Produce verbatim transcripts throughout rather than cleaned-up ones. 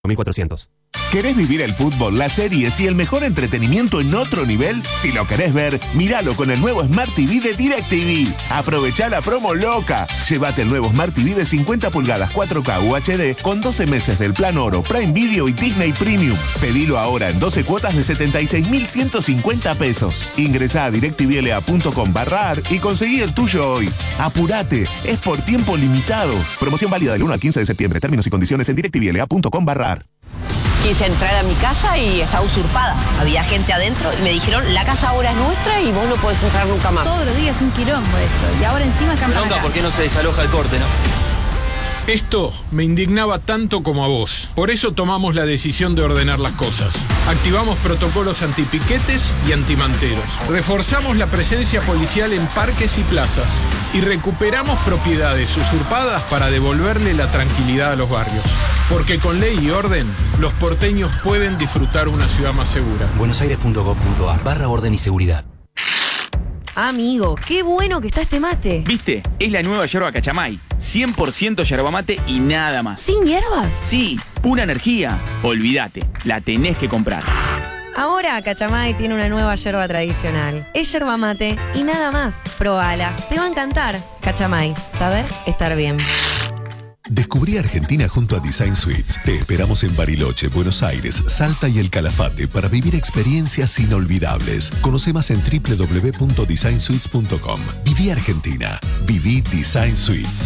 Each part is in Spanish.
mil cuatrocientos. ¿Querés vivir el fútbol, las series y el mejor entretenimiento en otro nivel? Si lo querés ver, míralo con el nuevo Smart T V de DirecTV. Aprovechá la promo loca. Llévate el nuevo Smart T V de cincuenta pulgadas cuatro K U H D con doce meses del plan Oro, Prime Video y Disney Premium. Pedilo ahora en doce cuotas de setenta y seis mil ciento cincuenta pesos. Ingresá a directvla.com barra ar y conseguí el tuyo hoy. Apurate, es por tiempo limitado. Promoción válida del uno al quince de septiembre. Términos y condiciones en directvla.com barra ar. Quise entrar a mi casa y estaba usurpada. Había gente adentro y me dijeron, la casa ahora es nuestra y vos no podés entrar nunca más. Todos los días un quilombo esto. Y ahora encima campan acá. ¿Por qué no se desaloja el corte, no? Esto me indignaba tanto como a vos. Por eso tomamos la decisión de ordenar las cosas. Activamos protocolos antipiquetes y antimanteros. Reforzamos la presencia policial en parques y plazas. Y recuperamos propiedades usurpadas para devolverle la tranquilidad a los barrios. Porque con ley y orden, los porteños pueden disfrutar una ciudad más segura. buenosaires.gov.ar barra orden y seguridad. Amigo, qué bueno que está este mate. ¿Viste? Es la nueva yerba Cachamay. cien por ciento yerba mate y nada más. ¿Sin hierbas? Sí, pura energía. Olvídate, la tenés que comprar. Ahora Cachamay tiene una nueva yerba tradicional. Es yerba mate y nada más. Probala, te va a encantar. Cachamay, saber estar bien. Descubrí Argentina junto a Design Suites. Te esperamos en Bariloche, Buenos Aires, Salta y El Calafate para vivir experiencias inolvidables. Conoce más en doble u doble u doble u punto design suites punto com. Viví Argentina. Viví Design Suites.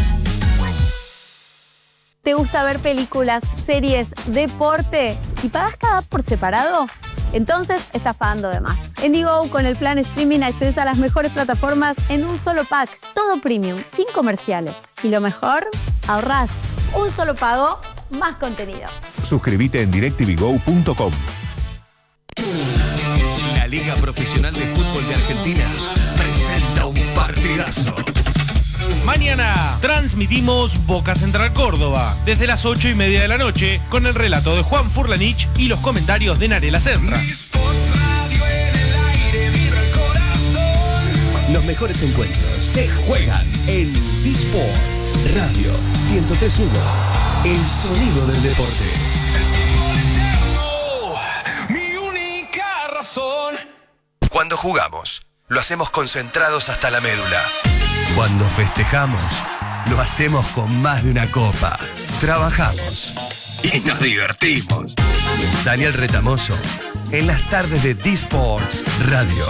¿Te gusta ver películas, series, deporte y pagas cada app por separado? Entonces estás pagando de más. En Digo, con el plan streaming accedes a las mejores plataformas en un solo pack. Todo premium, sin comerciales. Y lo mejor, ahorrás. Un solo pago, más contenido. Suscríbete en directvgo punto com. La Liga Profesional de Fútbol de Argentina presenta un partidazo. Mañana transmitimos Boca Central Córdoba desde las ocho y media de la noche con el relato de Juan Furlanich y los comentarios de Narela Senra. Los mejores encuentros se juegan en D-Sports Radio ciento tres punto uno. El sonido del deporte. Mi única razón. Cuando jugamos, lo hacemos concentrados hasta la médula. Cuando festejamos, lo hacemos con más de una copa. Trabajamos y nos divertimos. Daniel Retamoso, en las tardes de D-Sports Radio.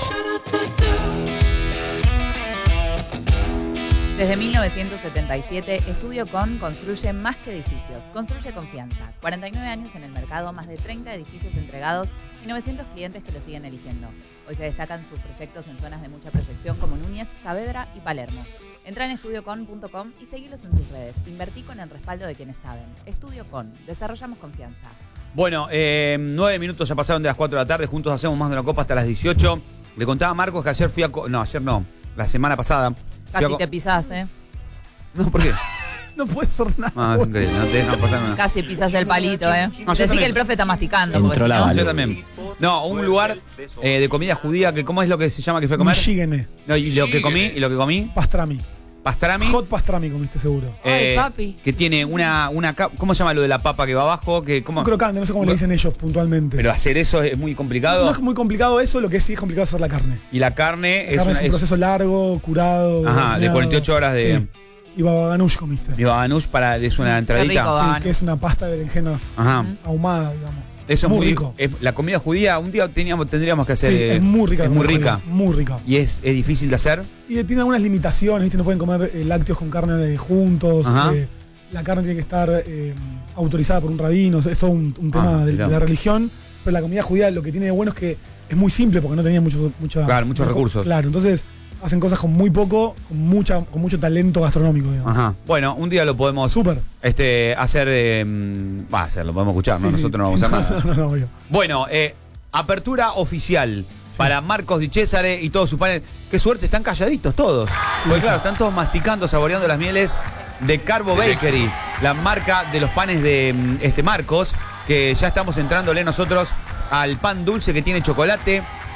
Desde mil novecientos setenta y siete, Estudio Con construye más que edificios, construye confianza. cuarenta y nueve años en el mercado, más de treinta edificios entregados y novecientos clientes que lo siguen eligiendo. Hoy se destacan sus proyectos en zonas de mucha proyección como Núñez, Saavedra y Palermo. Entra en estudio con punto com y seguilos en sus redes. Invertí con el respaldo de quienes saben. Estudio Con, desarrollamos confianza. Bueno, eh, nueve minutos ya pasaron de las cuatro de la tarde, juntos hacemos más de una copa hasta las dieciocho. Le contaba a Marcos que ayer fui a... No, ayer no, la semana pasada. Casi te pisás, ¿eh? No, ¿por qué? No puede ser nada. No, es increíble, no te no pasa nada. Casi pisas el palito, ¿eh? No, Decí que el profe está masticando. Porque si no... Yo también. No, un lugar eh, de comida judía que, ¿cómo es lo que se llama que fue a comer? Michigene. No, y lo que comí, y lo que comí. Pastrami. Pastrami. Hot pastrami comiste seguro. Eh, Ay, papi. Que tiene una, una... ¿Cómo se llama lo de la papa que va abajo? Que, ¿cómo? Un crocante, no sé cómo le dicen ellos puntualmente. Pero hacer eso es muy complicado. No es muy complicado eso, lo que sí es complicado es hacer la carne. Y la carne La es, carne una, es un proceso largo, curado. Ajá, horneado. de cuarenta y ocho horas de... Sí. Y baba ganoush comiste. Y baba ganoush para, es una entradita. rico, Sí, que es una pasta de berenjenas Ajá. ahumada, digamos. Eso muy es muy rico. Es, la comida judía, un día teníamos, tendríamos que hacer. Sí, es muy rica. Es la muy comida rica. judía, Muy rica. Y es, es difícil de hacer. Y tiene algunas limitaciones, ¿viste? No pueden comer eh, lácteos con carne eh, juntos. Ajá. Eh, la carne tiene que estar eh, autorizada por un rabino. Es todo un, un tema Ah, de, mirá. de la religión. Pero la comida judía lo que tiene de bueno es que es muy simple porque no tenía muchos muchas, Claro, muchos recursos. Claro, entonces hacen cosas con muy poco, con mucha, con mucho talento gastronómico, digamos. Ajá. Bueno, un día lo podemos Súper. este, hacer. Eh, va a hacer, lo podemos escuchar, ¿no? Sí, sí. Nosotros no vamos a hacer nada. No, no, no, obvio. Bueno, eh, apertura oficial para Marcos Di Cesare y todo su panel. Qué suerte, están calladitos todos. Porque claro, están todos masticando, saboreando las mieles de Carbo Bakery, la marca de los panes de mm, este Marcos, que ya estamos entrándole nosotros al pan dulce que tiene chocolate,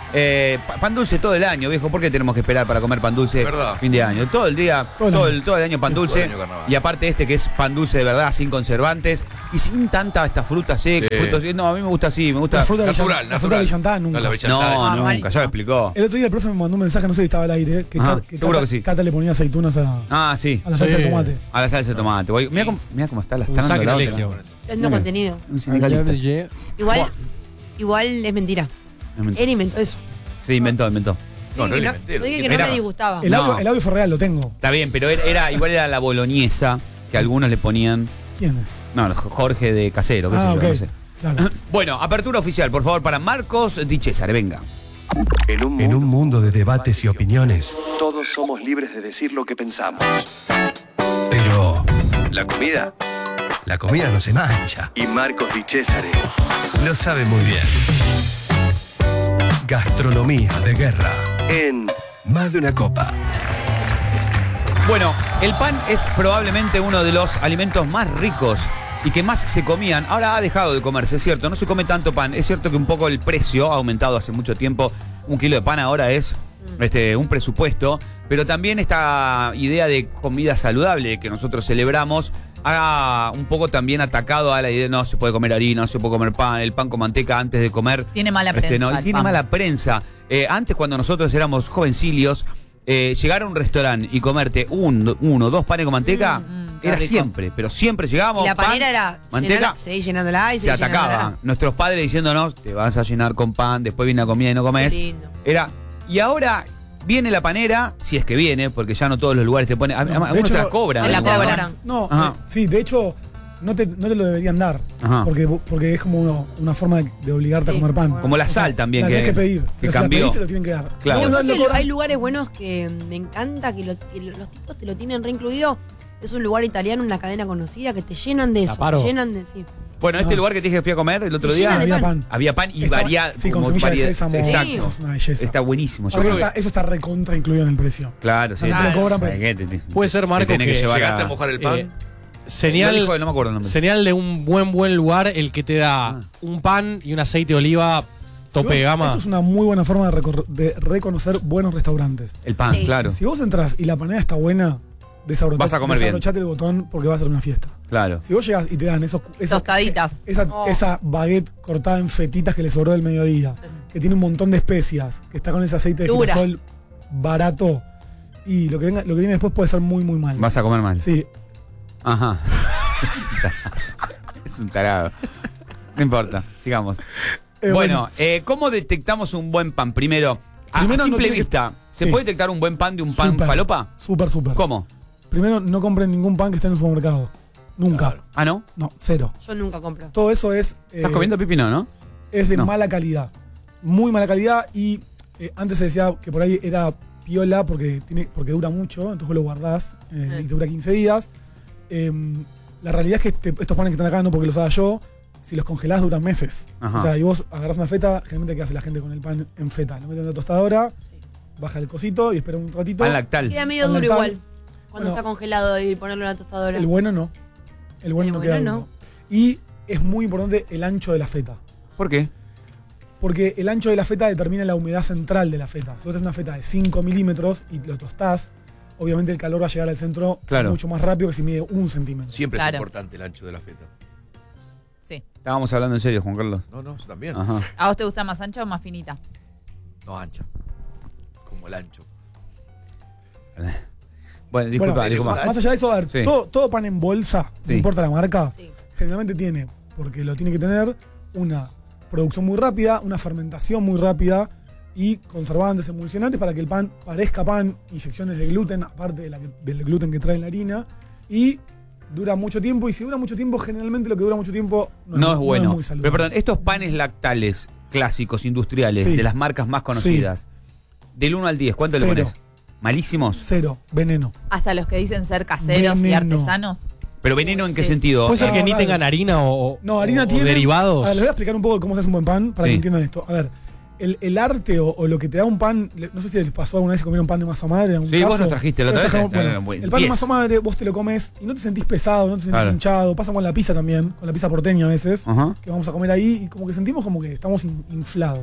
Eh, pa- pan dulce todo el año, viejo. ¿Por qué tenemos que esperar para comer pan dulce ¿Verdad? fin de año? Todo el día, Todo el todo año. el, todo el año pan Sí, dulce. todo el año carnaval. Y aparte este que es pan dulce de verdad, sin conservantes y sin tanta esta fruta seca. Sí. Frutos, no, a mí me gusta así, me gusta. La fruta Natural, brillantá- La fruta natural. brillantá nunca. No, la brillantá, No, esa. nunca, malísimo. ya lo explicó. El otro día el profe me mandó un mensaje, no sé si estaba al aire, que, Ajá, Ca- que seguro Cata, que sí. Cata le ponía aceitunas a, Ah, sí. a la salsa Sí. de tomate. A la salsa de tomate. Voy- Mira cómo, mirá cómo está la Un está dando la sacrilegio. otra. Teniendo Mira. contenido. Un sindicalista. Igual, igual es mentira. Es mentira. Él inventó eso. Sí, inventó, inventó. No, no Dije le que inventé, lo dije que tiene. no Era- me disgustaba. El, No. audio, el audio fue real, lo tengo. Está bien, pero era, era- igual era la boloñesa que algunos le ponían. ¿Quién es? No, Jorge de Casero, qué sé Ah, yo, ok. no sé. Claro. Bueno, apertura oficial, por favor, para Marcos Di Cesare, venga. En un, En un mundo de debates y opiniones, todos somos libres de decir lo que pensamos. pero La comida la comida no se mancha. y Marcos Di Cesare. Lo sabe muy bien. Gastronomía de guerra. En Más de una copa. Bueno, el pan es probablemente uno de los alimentos más ricos y que más se comían. Ahora ha dejado de comerse, es cierto, no se come tanto pan. Es cierto que un poco el precio ha aumentado hace mucho tiempo. Un kilo de pan ahora es este, un presupuesto, pero también esta idea de comida saludable que nosotros celebramos ha un poco también atacado a la idea de no se puede comer harina, no se puede comer pan, el pan con manteca antes de comer. Tiene mala Este, prensa. no, el tiene pan. mala prensa. Eh, antes, cuando nosotros éramos jovencillos, eh, llegar a un restaurante y comerte un, uno, dos panes con manteca, Mm, mm, qué era rico. siempre, pero siempre llegábamos. Y la pan, panera era manteca, llenarla- seguir llenándola y se seguir atacaba. llenándola. Nuestros padres diciéndonos, te vas a llenar con pan, después viene la comida y no comes. Qué lindo. Era, y ahora viene la panera, si es que viene, porque ya no todos los lugares te ponen, a- a- No, de algunos te hecho, la cobran. te la ¿no? cobran. No, Ajá. eh, sí, de hecho, no te, no te lo deberían dar. Ajá. Porque, porque es como una, una forma de, de obligarte Sí, a comer pan. bueno. Como la O sea, sal también, la que, tenés que pedir. que Pero si cambió. la pediste, lo tienen que dar. Claro. No, Pero no, porque lo cobran. hay lugares buenos que me encanta que, lo- que los tipos te lo tienen reincluido. Es un lugar italiano, una cadena conocida, que te llenan de eso. Zaparo. Te llenan de. Sí. Bueno, este Ah. lugar que te dije que fui a comer el otro Y día, llena de Había pan. pan. había pan y Está- varía. Sí, con como semilla de variedad- sésamo. Exacto. Eso es una belleza. Está buenísimo. Yo Ahora, creo eso, que- está, eso está recontra incluido en el precio. Claro, sí. Claro. Te lo cobran, pero- ¿Sabes qué? Te- te- Puede ser, Marco, te tenés que llevar ¿Llegaste a- a mojar el pan? Eh, Lo señal, dijo, no me acuerdo el nombre. señal de un buen, buen lugar el que te da Ah. un pan y un aceite de oliva tope Si vos- de gama. Esto es una muy buena forma de, recor- de reconocer buenos restaurantes. El pan, Sí. claro. Si vos entras y la panera está buena, desabrochate, Vas a comer bien. desabrochate el botón porque va a ser una fiesta. Claro. Si vos llegas y te dan esos, esas, Tostaditas. esa, Oh. esa baguette cortada en fetitas que le sobró del mediodía, que tiene un montón de especias, que está con ese aceite de Dura. girasol barato, y lo que, venga, lo que viene después puede ser muy, muy mal. Vas a comer mal. Sí. Ajá. Es un tarado. No importa, sigamos. Eh, bueno, bueno. eh, ¿cómo detectamos un buen pan? Primero, a, Primero a no simple tiene que- vista, ¿se Sí. puede detectar un buen pan de un pan Súper. falopa? Súper, súper. ¿Cómo? Primero, no compren ningún pan que esté en el supermercado. Nunca. Claro. Ah, ¿no? No, cero. Yo nunca compro. Todo eso es. ¿Estás eh, comiendo pipino, no? Es de No. mala calidad. Muy mala calidad. Y eh, antes se decía que por ahí era piola porque, tiene, porque dura mucho, entonces vos lo guardás eh, Sí. y te dura quince días. Eh, la realidad es que este- estos panes que están acá, no porque los haga yo, si los congelás duran meses. Ajá. O sea, y vos agarrás una feta, generalmente ¿qué hace la gente con el pan en feta? Lo meten en la tostadora, baja el cosito y espera un ratito. Pan lactal. Queda medio Pan duro lactal. igual. Cuando Bueno. está congelado y ponerlo en la tostadora. El bueno no. El bueno El no bueno queda no. duro. Y es muy importante el ancho de la feta. ¿Por qué? Porque el ancho de la feta determina la humedad central de la feta. Si vos tenés una feta de cinco milímetros y lo tostás, obviamente el calor va a llegar al centro Claro. mucho más rápido que si mide un centímetro. Siempre Claro. es importante el ancho de la feta. Sí. Estábamos hablando en serio, Juan Carlos. No, no, eso también. Ajá. ¿A vos te gusta más ancha o más finita? No, ancha. Como el ancho. Bueno, disculpa, Bueno, disculpa. Más allá de eso, a ver, Sí. todo, todo pan en bolsa, Sí. no importa la marca, Sí. generalmente tiene, porque lo tiene que tener, una producción muy rápida, una fermentación muy rápida y conservantes, emulsionantes para que el pan parezca pan, inyecciones de gluten, aparte de la que- del gluten que trae la harina, y dura mucho tiempo. Y si dura mucho tiempo, generalmente lo que dura mucho tiempo no, No es bueno. muy saludable. Pero perdón, estos panes lactales clásicos, industriales, Sí. de las marcas más conocidas, del uno al diez, ¿cuánto le Cero. pones? ¿Malísimos? Cero, veneno. Hasta los que dicen ser caseros y Veneno. artesanos. ¿Pero veneno en qué Sí. sentido? Puede ser No, que ni dale. tengan harina o, No, harina o tiene. derivados. A ver, les voy a explicar un poco cómo se hace un buen pan para Sí. que entiendan esto. A ver, el, el arte o, o lo que te da un pan, le- no sé si les pasó alguna vez si comieron pan de masa madre. En algún Sí, vos caso. nos trajiste la Yo otra vez, trajimos, era bueno, buen el pan de diez. masa madre, vos te lo comes y no te sentís pesado, no te sentís Claro. hinchado. Pasa con la pizza también, con la pizza porteña a veces, Ajá. que vamos a comer ahí y como que sentimos como que estamos in- inflados.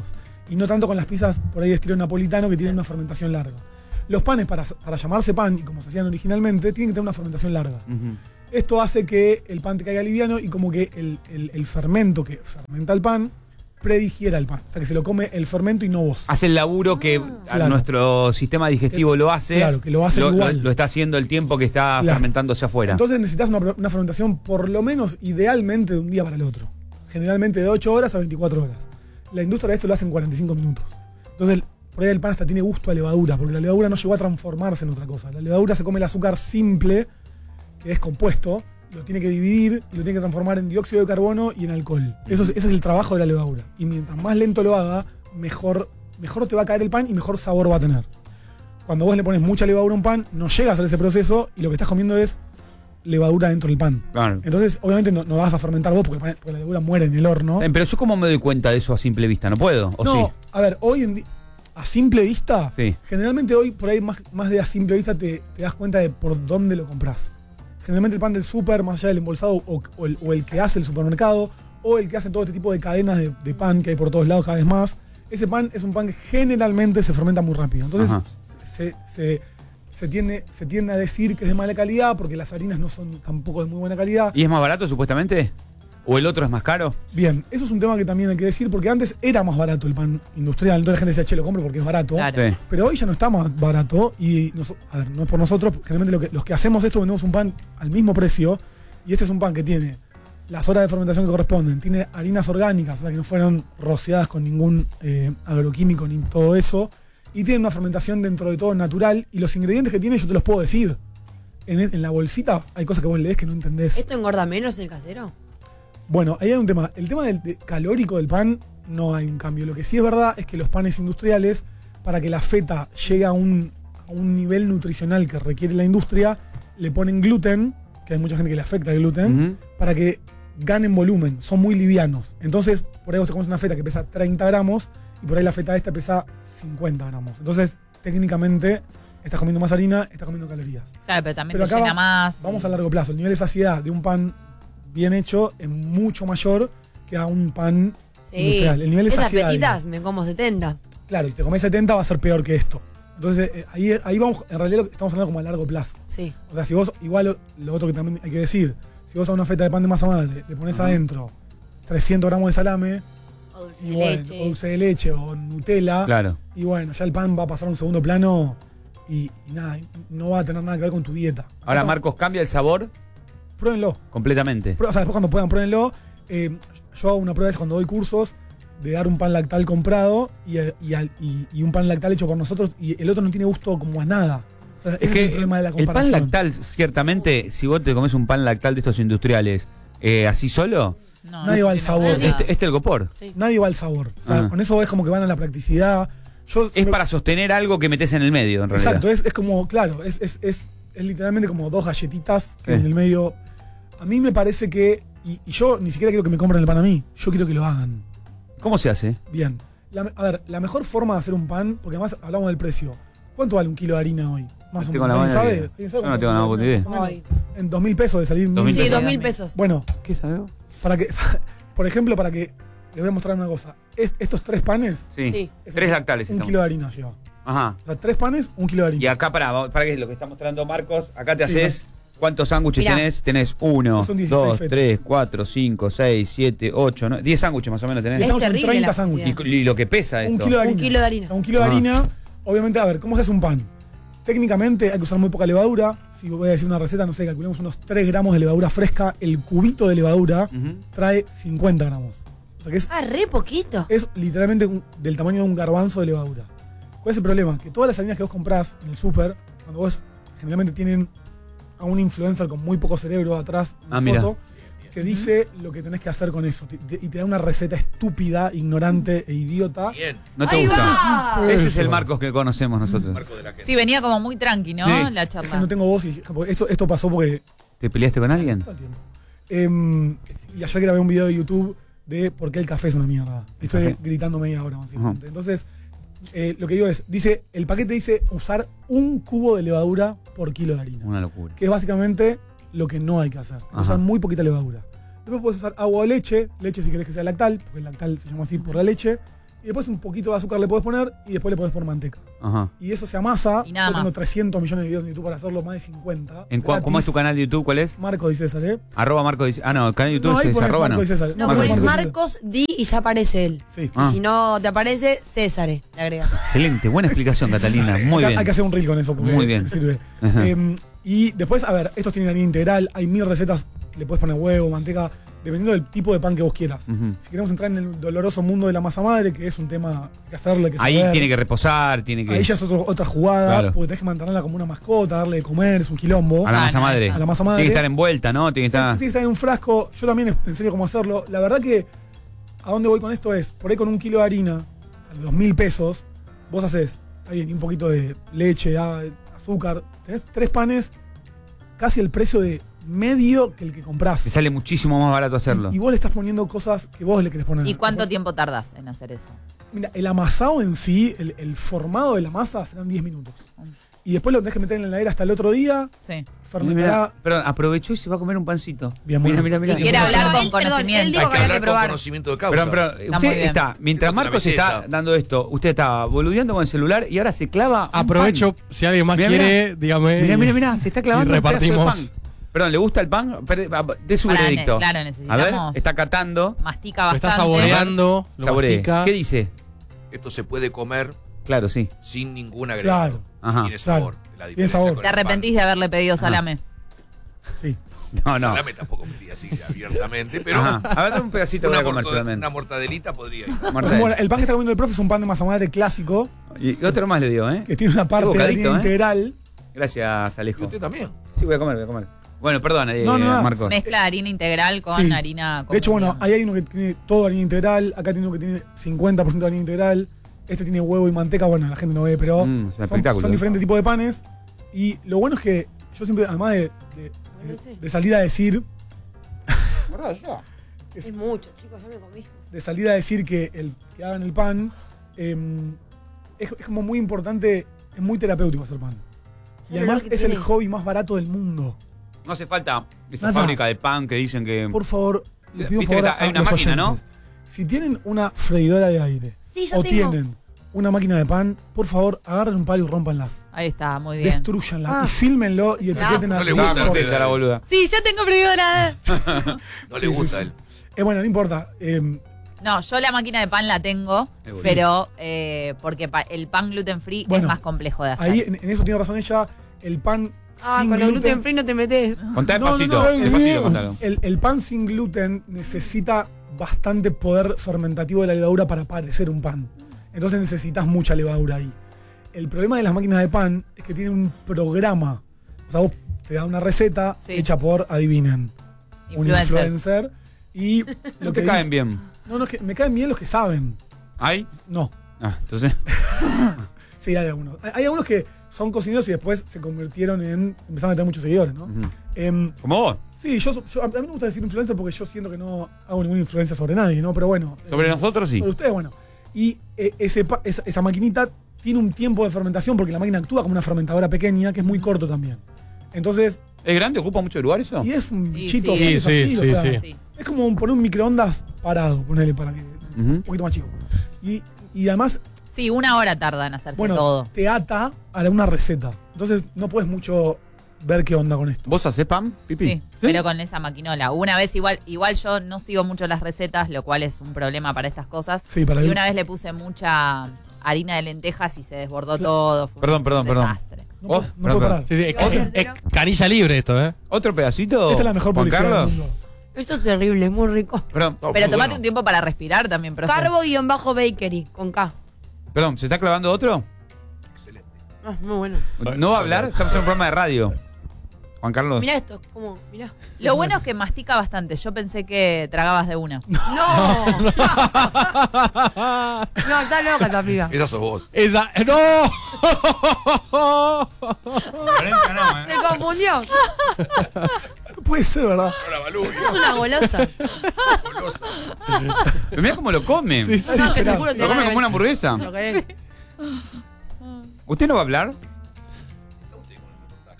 y no tanto con las pizzas por ahí de estilo napolitano que tienen una fermentación larga. Los panes, para, para llamarse pan, y como se hacían originalmente, tienen que tener una fermentación larga. Uh-huh. Esto hace que el pan te caiga liviano y como que el, el, el fermento que fermenta el pan predigiera el pan. O sea, que se lo come el fermento y no vos. Hace el laburo que Claro. nuestro sistema digestivo Que- lo hace. claro, que lo hace lo, igual. lo- lo está haciendo el tiempo que está Claro. fermentándose afuera. Entonces necesitas una, una fermentación por lo menos idealmente de un día para el otro. Generalmente de ocho horas a veinticuatro horas. La industria de esto lo hace en cuarenta y cinco minutos. Entonces por ahí el pan hasta tiene gusto a levadura, porque la levadura no llegó a transformarse en otra cosa. La levadura se come el azúcar simple, que es compuesto, lo tiene que dividir y lo tiene que transformar en dióxido de carbono y en alcohol. Eso es, ese es el trabajo de la levadura. Y mientras más lento lo haga, mejor, mejor te va a caer el pan y mejor sabor va a tener. Cuando vos le pones mucha levadura a un pan, no llega a hacer ese proceso y lo que estás comiendo es levadura dentro del pan. Claro. Entonces, obviamente no, no vas a fermentar vos porque, el pan- porque la levadura muere en el horno. Eh, Pero yo cómo me doy cuenta de eso a simple vista, ¿no puedo? ¿O No, sí? a ver, hoy en día, a simple vista, Sí. generalmente hoy por ahí más, más de a simple vista te, te das cuenta de por dónde lo compras. Generalmente el pan del súper, más allá del embolsado, o, o el, o el que hace el supermercado, o el que hace todo este tipo de cadenas de, de pan que hay por todos lados cada vez más, ese pan es un pan que generalmente se fermenta muy rápido. Entonces Ajá. se, se, se, tiende, se tiende a decir que es de mala calidad porque las harinas no son tampoco de muy buena calidad. ¿Y es más barato supuestamente? ¿O el otro es más caro? Bien, eso es un tema que también hay que decir, porque antes era más barato el pan industrial, entonces la gente decía, che, lo compro porque es barato. Claro. Sí. Pero hoy ya no está más barato y, nos- a ver, no es por nosotros, generalmente lo que, los que hacemos esto vendemos un pan al mismo precio y este es un pan que tiene las horas de fermentación que corresponden, tiene harinas orgánicas, o sea, que no fueron rociadas con ningún eh, agroquímico ni todo eso, y tiene una fermentación dentro de todo natural y los ingredientes que tiene yo te los puedo decir. En, en la bolsita hay cosas que vos lees que no entendés. ¿Esto engorda menos el casero? Bueno, ahí hay un tema. El tema del de- calórico del pan no hay un cambio. Lo que sí es verdad es que los panes industriales, para que la feta llegue a un, a un nivel nutricional que requiere la industria, le ponen gluten, que hay mucha gente que le afecta el gluten, Ujú. para que ganen volumen. Son muy livianos. Entonces, por ahí vos te comes una feta que pesa treinta gramos y por ahí la feta esta pesa cincuenta gramos. Entonces, técnicamente, estás comiendo más harina, estás comiendo calorías. Claro, pero también Pero te acá llena va- más. Vamos a largo plazo. El nivel de saciedad de un pan bien hecho es mucho mayor que a un pan Sí. industrial. El nivel de Esas saciedad. fetitas me como setenta. Claro, y si te comes setenta va a ser peor que esto. Entonces, eh, ahí, ahí vamos, en realidad lo que estamos hablando como a largo plazo. Sí. O sea, si vos, igual lo, lo otro que también hay que decir, si vos a una feta de pan de masa madre le pones Ajá. adentro trescientos gramos de salame, O dulce y de bueno, leche. o dulce de leche o Nutella, Claro. y bueno, ya el pan va a pasar a un segundo plano y, y nada, no va a tener nada que ver con tu dieta. Ahora, Acá- Marcos, ¿cambia el sabor? Pruébenlo. Completamente. Prue- O sea, después cuando puedan, pruébenlo. Eh, yo hago una prueba de eso cuando doy cursos de dar un pan lactal comprado y, y, al- y- y un pan lactal hecho por nosotros y el otro no tiene gusto como a nada. O sea, ese Es es que el problema de la el pan comparación. lactal, ciertamente, si vos te comes un pan lactal de estos industriales, eh, así solo, No, Nadie no va al tiene sabor. nada. este, este el copor. Nadie va al sabor. O sea, Ajá. con eso es como que van a la practicidad. Yo Es siempre- para sostener algo que metes en el medio, en realidad. Exacto, es, es como, claro, es, es, es, es literalmente como dos galletitas que Sí. en el medio. A mí me parece que. Y, y yo ni siquiera quiero que me compren el pan a mí. Yo quiero que lo hagan. ¿Cómo se hace? Bien. La- a ver, la mejor forma de hacer un pan, porque además hablamos del precio. ¿Cuánto vale un kilo de harina hoy? Más No o tengo menos. la ¿Alguien menor sabe? idea. ¿Alguien sabe Yo no cuánto tengo la vale? menor idea. Más o menos. Ay. En dos mil pesos de salir Dos mil mil Sí, pesos. dos mil pesos. Bueno, ¿Qué sabes? para que. Por ejemplo, para que. Les voy a mostrar una cosa. Es- estos tres panes. Sí. Sí. es Tres un- lactales. Un estamos. kilo de harina lleva. Ajá. O sea, tres panes, un kilo de harina. Y acá, para, para que es lo que está mostrando Marcos, acá te Sí, haces. ¿Cuántos sándwiches Mirá. tenés? Tenés uno, Son dieciséis dos, fetas. tres, cuatro, cinco, seis, siete, ocho, nueve, diez sándwiches más o menos tenés. Es Es Estamos en terrible treinta la sándwiches. cantidad. Y, y lo que pesa esto. Un kilo de harina. Un kilo de harina. O sea, un kilo de Ah. harina. Obviamente, a ver, ¿cómo se hace un pan? Técnicamente hay que usar muy poca levadura. Si voy a decir una receta, no sé, calculemos unos tres gramos de levadura fresca. El cubito de levadura Ujú. trae cincuenta gramos. O sea que es, Ah, re poquito. es literalmente un- del tamaño de un garbanzo de levadura. ¿Cuál es el problema? Que todas las harinas que vos comprás en el súper, cuando vos generalmente tienen a un influencer con muy poco cerebro atrás en la Ah, mira. foto, que dice lo que tenés que hacer con eso. Te- te- y te da una receta estúpida, ignorante e idiota. Bien. ¿No te Ahí gusta? va. Ese es Eso. el Marcos que conocemos nosotros. Marco de la gente. Sí, venía como muy tranqui, ¿no? Sí. La Es que charla. no tengo voz y porque esto, esto pasó porque ¿Te peleaste con alguien? todo el tiempo. Em, y ayer grabé un video de YouTube de por qué el café es una mierda. Estoy Café. gritando media hora, básicamente. Entonces, eh, lo que digo es, dice, el paquete dice usar un cubo de levadura por kilo de harina. Una locura. Que es básicamente lo que no hay que hacer. Hay que Ajá. usar muy poquita levadura. Después puedes usar agua o leche, leche si querés que sea lactal, porque el lactal se llama así por la leche, Y después un poquito de azúcar le podés poner y después le podés poner manteca. Ajá. Y eso se amasa. Y nada Yo tengo más. trescientos millones de videos en YouTube para hacerlo, más de cincuenta. ¿En cua- ¿Cómo es tu canal de YouTube? ¿Cuál es? Marco Di César, ¿eh? Arroba Marco Di Ah, no, el canal de YouTube No, ahí es pones arroba, Marco no. Di César. No, Marco, pones Marco Di Marcos Di y ya aparece él. Sí. Ah. Y si no te aparece, César, le agrega. Excelente, buena explicación, Catalina. Muy hay, que- bien. hay que hacer un reel con eso porque Muy bien. sirve. Ajá. Eh, y después, a ver, estos tienen harina integral, hay mil recetas, le puedes poner huevo, manteca, dependiendo del tipo de pan que vos quieras. Ujú. Si queremos entrar en el doloroso mundo de la masa madre, que es un tema que hay que hacerle, que Ahí saber. tiene que reposar, tiene que. Ahí ya es otro- otra jugada, Claro. porque tenés que mantenerla como una mascota, darle de comer, es un quilombo. A la masa madre. A la masa madre. Tiene que estar envuelta, ¿no? Tiene que estar. Tiene que estar en un frasco. Yo también enseño cómo hacerlo. La verdad que a dónde voy con esto es, por ahí con un kilo de harina, sale dos mil pesos, vos haces ahí un poquito de leche, ah, azúcar, tenés tres panes, casi el precio de medio que el que comprás. Te sale muchísimo más barato hacerlo. Y vos le estás poniendo cosas que vos le querés poner. ¿Y cuánto tiempo tardás en hacer eso? Mira, el amasado en sí, el, el formado de la masa serán diez minutos. Y después lo tenés que meter en la heladera hasta el otro día. Sí. Fermentará. Mira, perdón, aprovechó y se va a comer un pancito. Bien, mira, bueno. mira, mira. Y quiere hablar con él- perdón, conocimiento. él dijo Hay que que había hablar que con probar. conocimiento de causa. Pero, pero Está usted muy bien. está, mientras Una Marcos belleza. está dando esto, usted está boludeando con el celular y ahora se clava. un Aprovecho, pan. si alguien más Mirá, quiere, dígame. Mira, y- mira, mira, se está clavando y un pedazo de repartimos. pan. Perdón, ¿le gusta el pan? Perde- De su Pará, veredicto. ne- claro, A ver, necesitamos- está catando. Mastica Lo bastante. está saboreando, lo Saboree. mastica. ¿Qué dice? Esto se puede comer Claro, sí. sin ningún agregado. Claro. Ajá. Tiene sabor. Claro. La Tiene diferencia sabor. con Te el pan. arrepentís de haberle pedido salame. Sí. No, no. Salame tampoco me diría así abiertamente, pero Ajá. A ver, dame un pedacito una, voy a comer morta- solamente. una mortadelita podría ir. Mortadela. Bueno, el pan que está comiendo el profe es un pan de masa madre clásico, Y otro más le dio, ¿eh? que tiene una parte de bocadito, harina ¿eh? integral. Gracias, ¿Y Alejo. usted también? Sí, voy a comer, voy a comer. Bueno, perdón, eh, No, no, no. Marcos. Mezcla harina integral con Sí. harina común, De hecho, bueno, digamos. ahí hay uno que tiene todo harina integral, acá tiene uno que tiene cincuenta por ciento de harina integral, este tiene huevo y manteca, bueno, la gente no ve, pero Mm, es un son, espectáculo. son diferentes tipos de panes. Y lo bueno es que yo siempre, además de, de- de- de salir a decir, Es mucho, chicos, ya me comí. de salir a decir que el que hagan el pan, eh, es, es como muy importante, es muy terapéutico hacer pan. Y Pero además lo que es el tiene- hobby más barato del mundo. No hace falta esa Nada. fábrica de pan que dicen que. Por favor, les pido un Viste que favor está- hay a una los máquina, ¿no? oyentes. Si tienen una freidora de aire Sí, yo o tengo. tienen una máquina de pan, por favor, agarren un palo y rómpanlas. Ahí está, muy bien. Destruyanla Ah. y fílmenlo y etiqueten a No le todos gusta por- a usted. la boluda. Sí, yo tengo freidora. No le Sí, sí, gusta a sí. él. Eh, bueno, no importa. eh, No, yo la máquina de pan la tengo, Seguro. pero eh, porque pa- el pan gluten free Bueno, es más complejo de hacer. ahí en, en eso tiene razón ella. El pan Ah, sin con los gluten gluten free no te metes. Contá No, no, despacito, no, despacito, contalo. el, el pan sin gluten necesita bastante poder fermentativo de la levadura para parecer un pan. Entonces necesitas mucha levadura ahí. El problema de las máquinas de pan es que tienen un programa. O sea, vos te da una receta Sí. hecha por, adivinen, un Influencers. influencer. Y lo No que te caen dice- bien. No, no, es que me caen bien los que saben. ¿Hay? No. Ah, entonces. Sí, hay algunos. Hay, hay algunos que son cocineros y después se convirtieron en. Empezaron a tener muchos seguidores, ¿no? Ujú. Em, ¿Como vos? Sí, yo, yo- a mí me gusta decir influencer porque yo siento que no hago ninguna influencia sobre nadie, ¿no? Pero bueno. Sobre eh, nosotros sí. Sobre ustedes, bueno. Y eh, ese, pa- esa, esa maquinita tiene un tiempo de fermentación porque la máquina actúa como una fermentadora pequeña que es muy corto también. Entonces, ¿Es grande? ¿Ocupa mucho lugar eso? y es un Sí, bichito sí. así, Sí, es sí, así, o sí, sea, sí. es como un- poner un microondas parado, ponele para que. Ujú. Un poquito más chico. Y, y además, Sí, una hora tarda en hacerse bueno, todo. te ata a la- una receta. Entonces, no puedes mucho ver qué onda con esto. ¿Vos hacés pan, Pipi? Sí, pero con esa maquinola. Una vez igual, igual yo no sigo mucho las recetas, lo cual es un problema para estas cosas. Sí, para y mí. una vez le puse mucha harina de lentejas y se desbordó todo. Fue Perdón, un perdón, perdón. desastre. No, Oh, puedo- no perdón, puedo parar. Sí, sí, es, es- es canilla libre esto, ¿eh? ¿Otro pedacito? Esta es la mejor Juan publicidad Carlos? del mundo. Eso es terrible, es muy rico. Perdón, No, Pero muy tomate bueno. un tiempo para respirar también, profe. Carbo-bakery, con K. perdón, ¿se está clavando otro? Excelente. Ah, muy bueno. ¿No va a hablar? Estamos en un programa de radio. Juan Carlos. Mirá esto, como, mirá. Lo bueno es que mastica bastante. Yo pensé que tragabas de una. ¡No! No, está loca esta piba. Esa sos vos. Esa. ¡No! Florencia no, ¿eh? Se confundió. No puede ser, ¿verdad? Ahora Balú. Es una golosa. Pero mirá cómo lo come. Sí, sí. No, que será. seguro te Lo come gana como una hamburguesa. Lo querés. ¿Usted no va a hablar?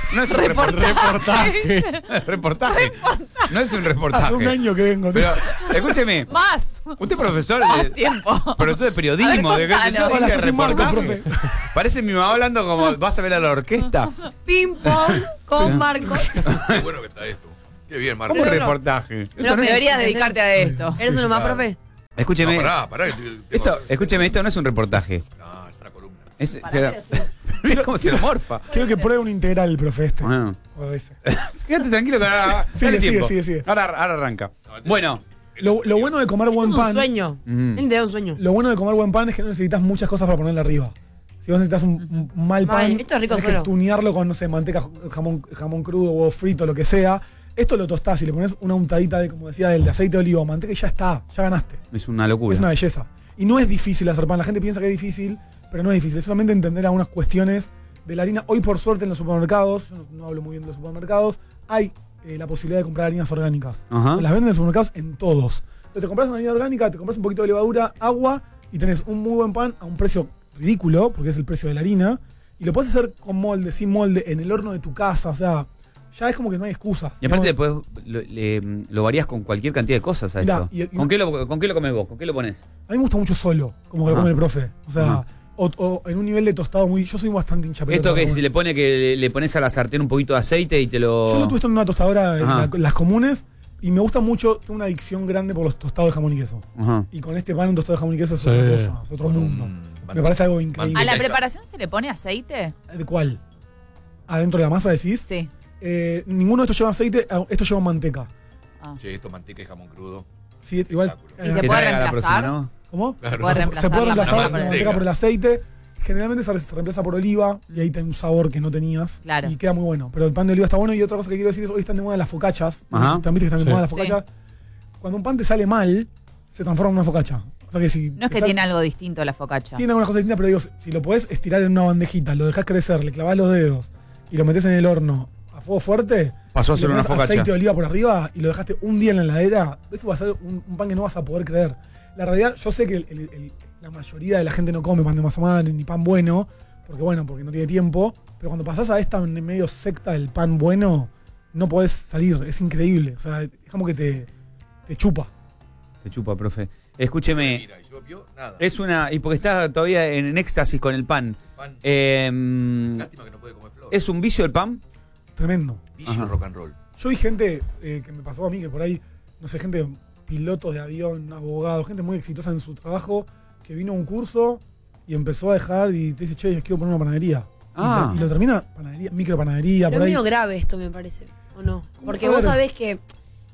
No es un reportaje. Reportaje. No es un reportaje. Hace un año que vengo. Pero, escúcheme. Más. Usted es profesor de, tiempo. profesor de periodismo. A ver, de, contanos. yo Hola, dije yo soy Marco, reportaje. Parece mi mamá hablando como, ¿vas a ver a la orquesta? Ping pong con Marcos. Qué bueno que está esto. Qué bien, Marco. ¿Cómo Pero no. reportaje? Esto No no es- deberías dedicarte a esto. ¿Eres uno más, Claro. profe? Escúcheme. No, pará, pará. que te- tengo- Esto, escúcheme, esto no es un reportaje. No, es una columna. Es, Para pero- mí sí. Mira cómo se lo morfa. Quiero que pruebe un integral el profe este. Ah. O ese. Quédate tranquilo que ahora. Sigue, dale sigue, tiempo. sigue, sigue. Ahora, ahora arranca. Bueno. Lo, lo bueno de comer buen Es un pan. sueño. Mm. Él te da un sueño. Lo bueno de comer buen pan es que no necesitas muchas cosas para ponerle arriba. Si vos necesitas un, un mal pan, Mal, esto es rico tenés que solo. tunearlo con, no sé, manteca, jamón, jamón crudo, huevo frito, lo que sea. Esto lo tostás y le pones una untadita de, como decía, del de aceite de oliva o manteca y ya está, ya ganaste. Es una locura. Es una belleza. Y no es difícil hacer pan. La gente piensa que es difícil, pero no es difícil. Es solamente entender algunas cuestiones de la harina. Hoy, por suerte, en los supermercados, yo no, no hablo muy bien de los supermercados, hay eh, la posibilidad de comprar harinas orgánicas. Ajá. Las venden en los supermercados en todos. Entonces te compras una harina orgánica, te compras un poquito de levadura, agua y tenés un muy buen pan a un precio ridículo, porque es el precio de la harina. Y lo puedes hacer con molde, sin molde, en el horno de tu casa. O sea, ya es como que no hay excusas. Y aparte No- después lo, le- lo varías con cualquier cantidad de cosas a Mirá, esto. y- y- ¿Con, qué lo, ¿Con qué lo comes vos? ¿Con qué lo pones? A mí me gusta mucho solo, como que lo Ajá. come el profe. O sea, Ajá. o, o en un nivel de tostado muy. Yo soy bastante hincha pelota Esto que para si comer. le pone que le, le pones a la sartén un poquito de aceite y te lo. Yo lo tuve esto en una tostadora, en Ajá. la- las comunes, y me gusta mucho, tengo una adicción grande por los tostados de jamón y queso. Ajá. Y con este pan, un tostado de jamón y queso es Sí. otra cosa, es otro mundo. Me parece algo increíble. ¿A la preparación se le pone aceite? ¿De cuál? ¿Adentro de la masa decís? Sí. Eh, ninguno de estos lleva aceite, ah, estos llevan manteca. Che, esto manteca y jamón crudo. Sí, igual. ¿Y se puede reemplazar? ¿Cómo? Claro. Se puede reemplazar Se puede la reemplazar manteca la por- manteca por el aceite. Generalmente se, re- se reemplaza por oliva y ahí tiene un sabor que no tenías. Claro. Y queda muy bueno. Pero el pan de oliva está bueno. Y otra cosa que quiero decir es: hoy están de moda las focachas. Ajá. También viste que están de Sí. moda las Sí. focachas. Cuando un pan te sale mal, se transforma en una focacha. O sea que si No es te que sale- tiene algo distinto la focaccia. Tiene algunas cosas distintas, pero digo, si lo podés estirar en una bandejita, lo dejás crecer, le clavás los dedos y lo metés en el horno a fuego fuerte. Pasó a y ser le una pones focaccia. aceite de oliva por arriba y lo dejaste un día en la heladera, eso va a ser un, un pan que no vas a poder creer. La realidad, yo sé que el- el- el- la mayoría de la gente no come pan de masa madre ni pan bueno, porque bueno, porque no tiene tiempo, pero cuando pasás a esta en medio secta del pan bueno, no podés salir, es increíble. O sea, es como que te, te chupa. Te chupa, profe. Escúcheme. Mira, y yo vio nada. Es una. Y porque está todavía en, en éxtasis con el pan. Pan. Eh, Lástima que no puede comer flor. ¿Es un vicio el pan? Tremendo. Vicio Ajá. rock and roll. Yo vi gente eh, que me pasó a mí, que por ahí, no sé, gente, pilotos de avión, abogados, gente muy exitosa en su trabajo, que vino a un curso y empezó a dejar y te dice, che, yo quiero poner una panadería. Ah. Y, y lo termina panadería, micropanadería, Pero por es ahí. medio grave esto, me parece. ¿O no? Porque A vos ver. sabés que eh,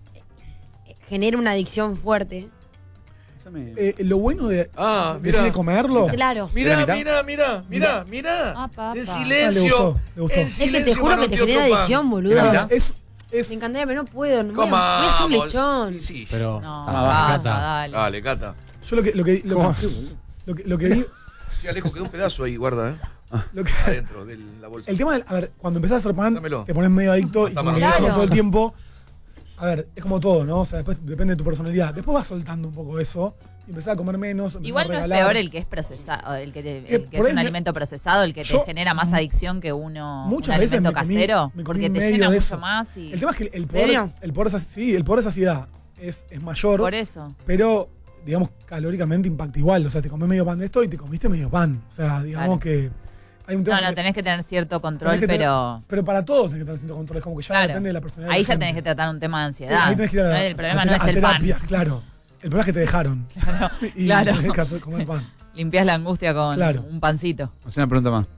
genera una adicción fuerte. Eh, lo bueno de, Ah, de, de comerlo. Claro. Mira, mitad? mira, mira, mira, mira. Ah, papá. En Ah, le silencio. gustó, le gustó. En Es que silencio te juro que te manoteó genera otro pan. adicción, boludo. Mira, Claro, es, es, Me encantaría, pero no puedo. No voy, a, Comamos. voy a hacer un lechón. Sí, sí. Pero. No, Ah, basta, Cata. dale. Dale, Cata. yo lo que, lo que, lo, ¿Cómo? que- lo que, lo que vi, Sí, Alejo, quedó un pedazo ahí, guarda, ¿eh? lo que- Adentro de la bolsa. el tema del, a ver, cuando empezás a hacer pan, Dámelo. te pones medio adicto y Está como que mal. hacerlo Claro. todo el tiempo. A ver, es como todo, ¿no? O sea, después depende de tu personalidad. Después vas soltando un poco eso y empezás a comer menos. empezás Igual a no es regalar. peor el que es procesado, el que, te- el Eh, que por es ahí un me- alimento procesado, el que Yo- te genera más adicción que uno Muchas un veces alimento me comí- casero, me comí porque te medio llena de mucho eso. más y El tema es que el poder, ¿Medio? el poder de saci- sí, el poder de saciedad es, es mayor, por eso. pero digamos calóricamente impacta igual. O sea, te comés medio pan de esto y te comiste medio pan. O sea, digamos Claro. que hay un tema. No, no, que- tenés que tener cierto control, tenés que tener- pero pero para todos tenés que tener cierto control. Es como que ya claro, depende de la personalidad. ahí de la ya tenés que gente. tratar un tema de Sí, ansiedad. ahí tenés que ir a, No, el problema a no tera- es a el terapia, pan. claro. El problema es que te dejaron. y claro. tenés que hacer- comer pan. Limpiás la angustia con Claro. un pancito. Hacé una pregunta más.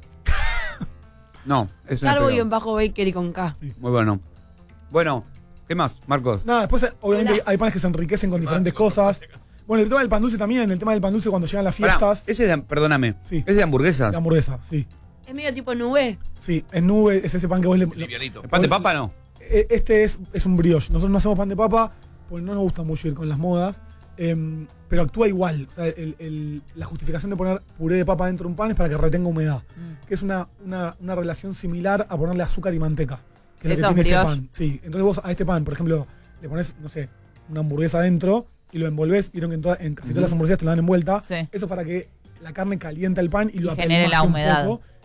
No, es una Carbo y pregunta. en bajo baker y con K. Muy bueno. Bueno, ¿qué más, Marcos? Nada, después eh, obviamente Hola. hay panes que se enriquecen con diferentes cosas. Bueno, el tema del pan dulce también, el tema del pan dulce cuando llegan las Pará, fiestas. ese es de, perdóname. Sí. ¿Ese es de hamburguesas? La hamburguesa, sí. Es medio tipo nube. Sí, es nube, es ese pan que vos le. Livianito. ¿El pan de papa no? Eh, Este es, es un brioche. Nosotros no hacemos pan de papa porque no nos gusta mucho ir con las modas. em, pero actúa igual. O sea, el- el- la justificación de poner puré de papa dentro de un pan es para que retenga humedad. Mm. Que es una, una, una relación similar a ponerle azúcar y manteca. Que es lo ¿Esos que tiene este brioche? pan. Sí, entonces vos a este pan, por ejemplo, le pones, no sé, una hamburguesa adentro y lo envolvés. Vieron que en, toda- en casi todas las hamburguesas te la dan envuelta. Sí. Eso es para que la carne calienta el pan y lo Y genere la apelmace un humedad. poco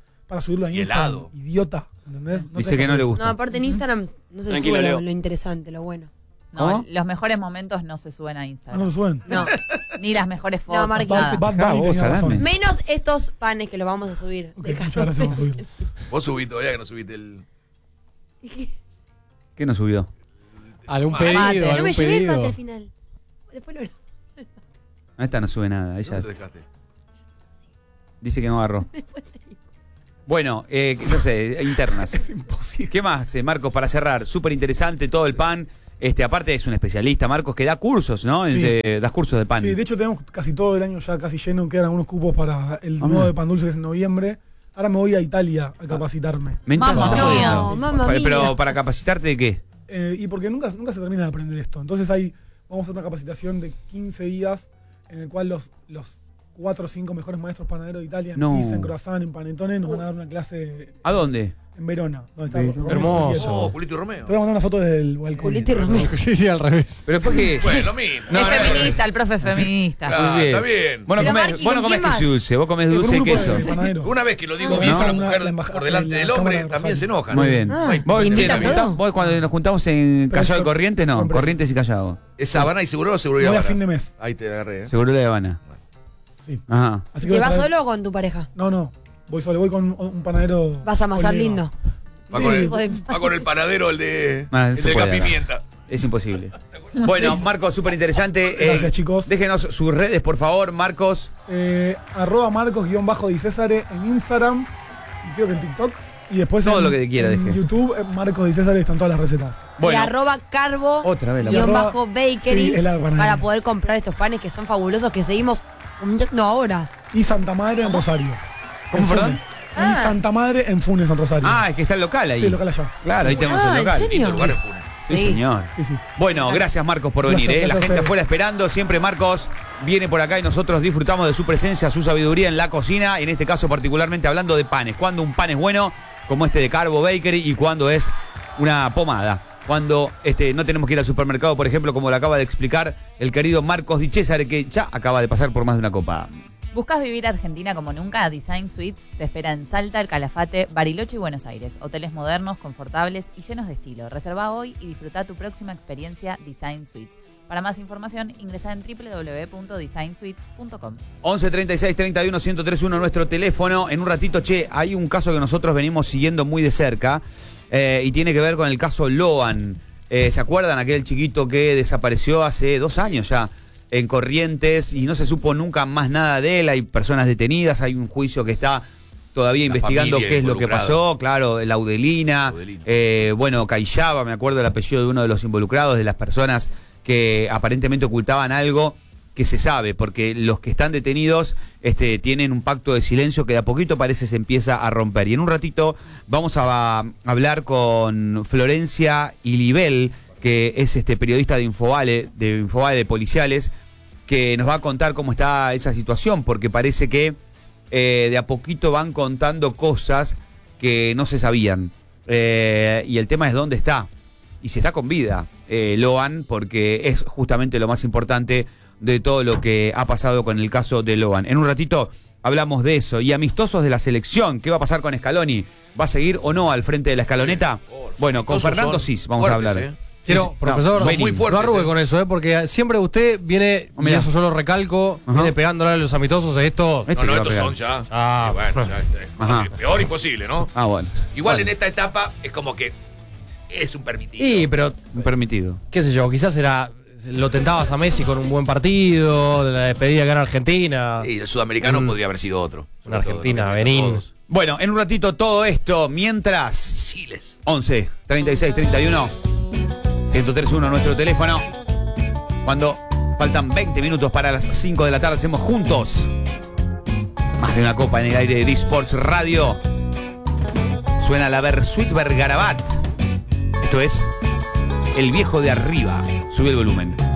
para subirlo a Y Instagram. helado. Idiota. ¿Entendés? No Dice te que no le hagas gusta. No, aparte en Instagram no se Tranquilo, sube Leo. lo, lo interesante, lo bueno. No, ¿Cómo? los mejores momentos no se suben a eso. Instagram. No se suben. No, Ni las mejores fotos. No, Marqui. nada. Bad Ah, Bunny vos, tenía razón. salame. Menos estos panes que los vamos a subir. Ok, de muchas Carbo gracias por Bakery. subirlo. Vos subís todavía que no subiste el. ¿Qué nos subió? Algún Mate. pedido, Mate. No algún me llevé el mate pedido. al final. Después lo. A esta no sube nada. Ella ¿Dónde lo dejaste? dice que no agarró. Después seguí. Bueno, eh, no sé, internas. Es imposible. ¿Qué más, eh, Marcos, para cerrar? Súper interesante todo el pan. Este, aparte es un especialista, Marcos, que da cursos, ¿no? Sí. Eh, das cursos de pan. Sí, de hecho tenemos casi todo el año ya casi lleno, quedan algunos cupos para el Ah, nuevo mira. de pan dulce que es en noviembre. Ahora me voy a Italia a capacitarme. Mentira, Mamma me estás mía. jodiendo. mamma Pa- mía. Pero para capacitarte de qué? Eh, y porque nunca, nunca se termina de aprender esto. Entonces ahí vamos a hacer una capacitación de quince días en el cual los, los cuatro o cinco mejores maestros panaderos de Italia, en No. pizza, en croissant, en panetone, nos van a dar una clase ¿A dónde? en Verona. Donde está Verona. Romeo Hermoso. Giulietto. Oh, Julito y Romeo. Te voy a mandar una foto desde el balcón. Julito y Romeo. Sí, sí, al revés. Pero después que... Bueno, lo mismo. No, es no, no, feminista, el profe es feminista. Claro. Muy bien. está bien. Vos no Pero, comés, Marqui, vos no ¿con comés quién queso más? dulce, vos comés Eh, con dulce un y grupo queso. de panaderos. Una vez que lo digo Ah, bien ¿no? a la Una- mujer la embajada- por delante la del Cámara hombre, de también Rosario. se enojan. Muy bien. No hay Vos, problema. che, invitan nos juntamos- todo? vos cuando nos juntamos en Pero Callao y eso- Corrientes, no, Compre- Corrientes y Callao. ¿Es Sabana y Seguro o Seguro y Voy a Habana? fin de mes. Ahí te agarré, ¿eh? Seguro de Habana. Sí. Ajá. Así que ¿Te voy a vas traer- solo o con tu pareja? No, no. Voy solo, voy con un, un panadero. Vas a amasar colega. lindo. Va, Sí. con el, podemos. va con el panadero, el de, Ah, el eso de puede Capimienta. Es imposible. Bueno, Marcos, súper interesante. Gracias, chicos. Déjenos sus redes, por favor, Marcos. Eh, arroba Marcos-Di César en Instagram y creo que en TikTok. Y después Todo en, lo que te quiera, en deje. YouTube, eh, Marcos Di César están todas las recetas. Bueno. Y arroba carbo Otra vez la guión arroba- bajo bakery sí, es la panadería. para poder comprar estos panes que son fabulosos que seguimos no ahora. Y Santa Madre en Rosario. ¿Cómo, En perdón? Funes. En Santa Madre en Funes, en Rosario. Ah, es que está el local ahí. Sí, el local allá. Claro, ahí tenemos Ah, el ¿en local. serio? Lindo lugar en Funes. Sí, Sí. señor. Sí, sí. Bueno, gracias Marcos por Un venir. placer, ¿eh? La gracias a gente ustedes. afuera esperando. Siempre Marcos viene por acá y nosotros disfrutamos de su presencia, su sabiduría en la cocina. En este caso particularmente hablando de panes. Cuando un pan es bueno, como este de Carbo Bakery, y cuando es una pomada. Cuando este, no tenemos que ir al supermercado, por ejemplo, como lo acaba de explicar el querido Marcos Di César, que ya acaba de pasar por más de una copa. ¿Buscas vivir Argentina como nunca? Design Suites te espera en Salta, El Calafate, Bariloche y Buenos Aires. Hoteles modernos, confortables y llenos de estilo. Reserva hoy y disfruta tu próxima experiencia Design Suites. Para más información, ingresa en doble u doble u doble u punto design suites punto com. once treinta y seis treinta y uno ciento treinta y uno nuestro teléfono. En un ratito, che, hay un caso que nosotros venimos siguiendo muy de cerca eh, y tiene que ver con el caso Loan. Eh, ¿Se acuerdan? Aquel chiquito que desapareció hace dos años ya en Corrientes y no se supo nunca más nada de él. Hay personas detenidas, hay un juicio que está todavía La investigando familia qué es lo que involucrada. pasó. Claro, Laudelina, Laudelina. eh, bueno, Cayaba, me acuerdo el apellido de uno de los involucrados, de las personas que aparentemente ocultaban algo que se sabe, porque los que están detenidos este, tienen un pacto de silencio que de a poquito parece se empieza a romper. Y en un ratito vamos a, a hablar con Florencia Ilibel, que es este periodista de Infovale, de Infovale de Policiales, que nos va a contar cómo está esa situación, porque parece que eh, de a poquito van contando cosas que no se sabían. Eh, y el tema es dónde está. Y si está con vida, eh, Loan, porque es justamente lo más importante de todo lo que ha pasado con el caso de Loan. En un ratito hablamos de eso. Y amistosos de la selección, ¿qué va a pasar con Scaloni? ¿Va a seguir o no al frente de la escaloneta? Bueno, con amistosos Fernando son Sis vamos a fuertes, hablar. ¿eh? Quiero, Sí, sí. profesor, No, son muy no fuertes, arrugue eh. con eso, ¿eh? Porque siempre usted viene, Oh, mirá. y eso yo lo recalco, Ajá. viene pegándole a los amistosos a esto. Este No, que no, va a estos pegar. son ya. Ah, y bueno, ya, este, Ajá. peor imposible, ¿no? Ah, bueno. Igual Bueno, en esta etapa es como que es un permitido. Y, pero, permitido. qué sé yo, quizás era, lo tentabas a Messi con un buen partido, la despedida que era Argentina. Sí, el sudamericano Un- podría haber sido otro. Una Sobre todo, Argentina, lo que piensan Benín. todos. Bueno, en un ratito todo esto, mientras... Siles. once treinta y seis treinta y uno ciento treinta y uno nuestro teléfono. Cuando faltan veinte minutos para las cinco de la tarde, hacemos juntos más de una copa en el aire de D-Sports Radio. Suena la Versuit Vergarabat. Esto es El Viejo de Arriba. Sube el volumen.